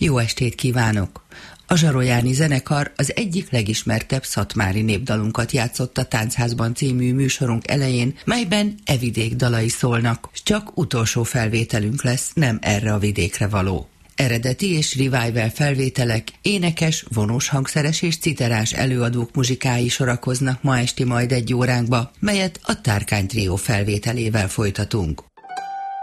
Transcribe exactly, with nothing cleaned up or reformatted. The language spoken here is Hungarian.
Jó estét kívánok! A Zsarolyáni zenekar az egyik legismertebb szatmári népdalunkat játszott a Táncházban című műsorunk elején, melyben e vidék dalai szólnak, s csak utolsó felvételünk lesz, nem erre a vidékre való. Eredeti és revival felvételek, énekes, vonós hangszeres és citerás előadók muzsikái sorakoznak ma esti majd egy óránkba, melyet a Tárkány Trió felvételével folytatunk.